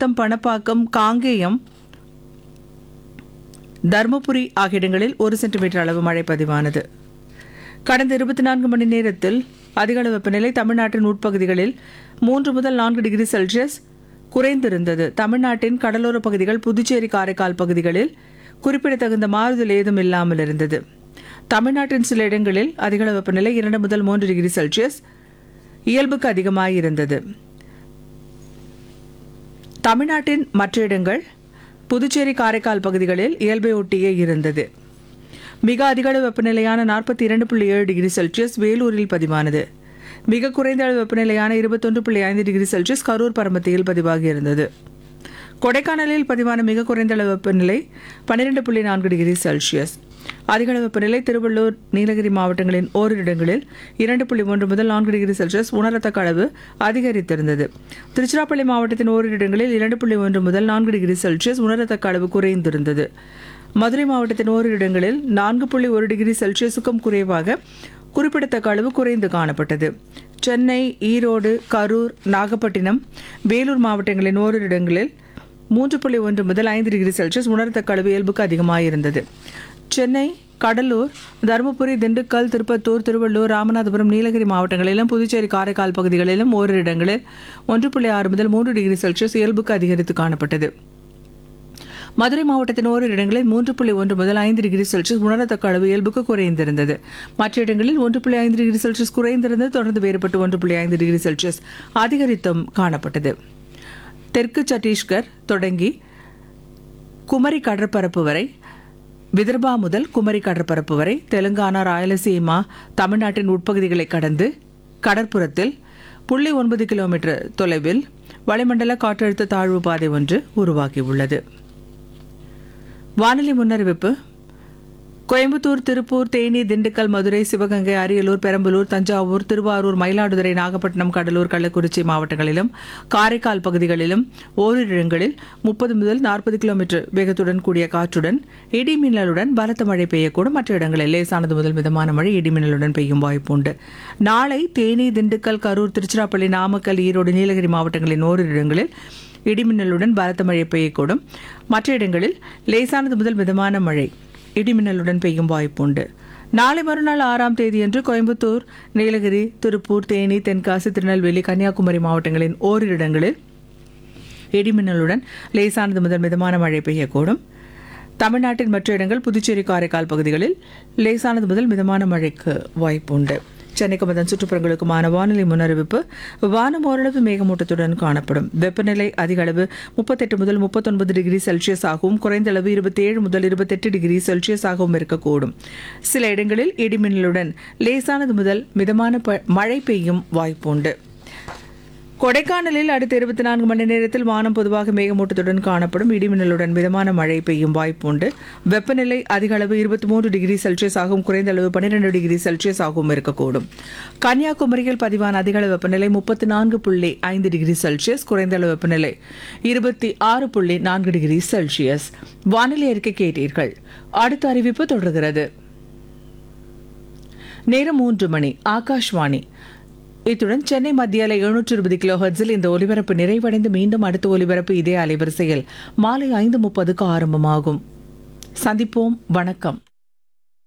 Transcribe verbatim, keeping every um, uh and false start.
நத்தம், பணப்பாக்கம், காங்கேயம், தர்மபுரி ஆகிய இடங்களில் ஒரு சென்டிமீட்டர் அளவு மழை பதிவானது. கடந்த இருபத்தி நான்கு மணி நேரத்தில் அதிகளவு வெப்பநிலை தமிழ்நாட்டின் உட்பகுதிகளில் மூன்று முதல் நான்கு டிகிரி செல்சியஸ் குறைந்திருந்தது. தமிழ்நாட்டின் கடலோர பகுதிகள், புதுச்சேரி, காரைக்கால் பகுதிகளில் குறிப்பிடத்தகுந்த மாறுதல் ஏதும் இல்லாமல் இருந்தது. தமிழ்நாட்டின் சில இடங்களில் அதிகளவு வெப்பநிலை இரண்டு முதல் மூன்று டிகிரி செல்சியஸ் இயல்புக்கு அதிகமாயிருந்தது. தமிழ்நாட்டின் மற்ற இடங்கள், புதுச்சேரி, காரைக்கால் பகுதிகளில் இயல்பை ஒட்டியே இருந்தது. மிக அதிகளவு வெப்பநிலையான நாற்பத்தி இரண்டு புள்ளி ஏழு டிகிரி செல்சியஸ் வேலூரில் பதிவானது. மிக குறைந்த அளவு வெப்பநிலையான இருபத்தொன்று புள்ளி ஐந்து டிகிரி செல்சியஸ் கரூர் பரமத்தியில் பதிவாகியிருந்தது. கொடைக்கானலில் பதிவான மிக குறைந்த அளவு வெப்பநிலை பன்னிரண்டு புள்ளி நான்கு டிகிரி செல்சியஸ். அதிகளவு வெப்பநிலை திருவள்ளூர், நீலகிரி மாவட்டங்களின் ஓரிரு இடங்களில் இரண்டு புள்ளி ஒன்று முதல் நான்கு டிகிரி செல்சியஸ் உணரத்தக்க அளவு அதிகரித்திருந்தது. திருச்சிராப்பள்ளி மாவட்டத்தின் ஓரிரு இடங்களில் இரண்டு புள்ளி ஒன்று முதல் நான்கு டிகிரி செல்சியஸ் உணரத்தக்க அளவு குறைந்திருந்தது. மதுரை மாவட்டத்தின் ஓரிரு இடங்களில் நான்கு புள்ளி ஒரு டிகிரி செல்சியஸுக்கும் குறைவாக குறிப்பிடத்தக்க அளவு குறைந்து காணப்பட்டது. சென்னை, ஈரோடு, கரூர், நாகப்பட்டினம், வேலூர் மாவட்டங்களின் ஓரிரு இடங்களில் மூன்று புள்ளி ஒன்று முதல் ஐந்து டிகிரி செல்சியஸ் உணரத்தக்க அளவு இயல்புக்கு அதிகமாயிருந்தது. சென்னை, கடலூர், தருமபுரி, திண்டுக்கல், திருப்பத்தூர், திருவள்ளூர், ராமநாதபுரம், நீலகிரி மாவட்டங்களிலும் புதுச்சேரி, காரைக்கால் பகுதிகளிலும் ஓரிரு இடங்களில் ஒன்று புள்ளி ஆறு முதல் மூன்று டிகிரி செல்சியஸ் இயல்புக்கு அதிகரித்து காணப்பட்டது. மதுரை மாவட்டத்தின் ஓரிரு இடங்களில் மூன்று புள்ளி ஒன்று முதல் ஐந்து டிகிரி செல்சியஸ் உணரத்தக்க அளவு இயல்புக்கு குறைந்திருந்தது. மற்ற இடங்களில் ஒன்று புள்ளி ஐந்து டிகிரி செல்சியஸ் குறைந்திருந்தது. தொடர்ந்து வேறுபட்டு ஒன்று புள்ளி ஐந்து டிகிரி செல்சியஸ் அதிகரித்தும் காணப்பட்டது. தெற்கு சத்தீஸ்கர் தொடங்கி குமரி கடற்பரப்பு வரை, விதர்பா முதல் குமரி கடற்பரப்பு வரை, தெலுங்கானா, ராயலசீமா, தமிழ்நாட்டின் உட்பகுதிகளை கடந்து கடற்புறத்தில் புள்ளி ஒன்பது கிலோமீட்டர் தொலைவில் வளிமண்டல காற்றழுத்த தாழ்வு பாதை ஒன்று உருவாகியுள்ளது. வானிலை முன்னறிவிப்பு. கோயம்புத்தூர், திருப்பூர், தேனி, திண்டுக்கல், மதுரை, சிவகங்கை, அரியலூர், பெரம்பலூர், தஞ்சாவூர், திருவாரூர், மயிலாடுதுறை, நாகப்பட்டினம், கடலூர், கள்ளக்குறிச்சி மாவட்டங்களிலும் காரைக்கால் பகுதிகளிலும் ஓரிரு இடங்களில் முப்பது முதல் நாற்பது கிலோமீட்டர் வேகத்துடன் கூடிய காற்றுடன் இடி மின்னலுடன் பலத்த மழை பெய்யக்கூடும். மற்ற இடங்களில் லேசானது முதல் மிதமான மழை இடி மின்னலுடன் பெய்யும் வாய்ப்புண்டு. நாளை தேனி, திண்டுக்கல், கரூர், திருச்சிராப்பள்ளி, நாமக்கல், ஈரோடு, நீலகிரி மாவட்டங்களின் ஓரிரு இடங்களில் இடிமின்னலுடன் பலத்த மழை பெய்யக்கூடும். மற்ற இடங்களில் லேசானது முதல் மிதமான மழை இடிமின்னலுடன் பெய்யும் வாய்ப்புண்டு. நாளை மறுநாள் ஆறாம் தேதியன்று கோயம்புத்தூர், நீலகிரி, திருப்பூர், தேனி, தென்காசி, திருநெல்வேலி, கன்னியாகுமரி மாவட்டங்களின் ஓரிரு இடங்களில் இடிமின்னலுடன் லேசானது முதல் மிதமான மழை பெய்யக்கூடும். தமிழ்நாட்டின் மற்ற இடங்கள், புதுச்சேரி, காரைக்கால் பகுதிகளில் லேசானது முதல் மிதமான மழைக்கு வாய்ப்புண்டு. சென்னைக்கும் அதன் சுற்றுப்புறங்களுக்குமான வானிலை முன்னறிவிப்பு. வானம் ஓரளவு மேகமூட்டத்துடன் காணப்படும். வெப்பநிலை அதிக அளவு முப்பத்தெட்டு முதல் முப்பத்தொன்பது டிகிரி செல்சியஸ் ஆகவும், குறைந்த அளவு இருபத்தி ஏழு முதல் இருபத்தெட்டு டிகிரி செல்சியஸ் ஆகவும் இருக்கக்கூடும். சில இடங்களில் இடிமின்னலுடன் லேசானது முதல் மிதமான மழை பெய்யும் வாய்ப்புண்டு. கொடைக்கானலில் அடுத்த இருபத்தி நான்கு மணி நேரத்தில் வானம் பொதுவாக மேகமூட்டத்துடன் காணப்படும். இடிமின்னலுடன் மிதமான மழை பெய்யும் வாய்ப்புண்டு. வெப்பநிலை அதிக அளவு இருபத்தி மூன்று டிகிரி செல்சியஸ் ஆகவும், குறைந்த அளவு பன்னிரண்டு டிகிரி செல்சியஸ் ஆகவும் இருக்கக்கூடும். கன்னியாகுமரியில் பதிவான அதிக அளவு வெப்பநிலை முப்பத்தி நான்கு புள்ளி ஐந்து டிகிரி செல்சியஸ், குறைந்த அளவு வெப்பநிலை இருபத்தி ஆறு புள்ளி நான்கு டிகிரி செல்சியஸ். வானிலை அறிக்கை கேட்டீர்கள். அடுத்த அறிவிப்பு தொடர்கிறது. நேரம் மூன்று மணி. ஆகாஷ்வாணி. இத்துடன் சென்னை மத்திய அலை எழுநூற்று இருபது கிலோ ஹெர்ட்ஸில் இந்த ஒலிபரப்பு நிறைவடைந்து மீண்டும் அடுத்த ஒலிபரப்பு இதே அலைவரிசையில் மாலை ஐந்து முப்பதுக்கு ஆரம்பமாகும். சந்திப்போம். வணக்கம்.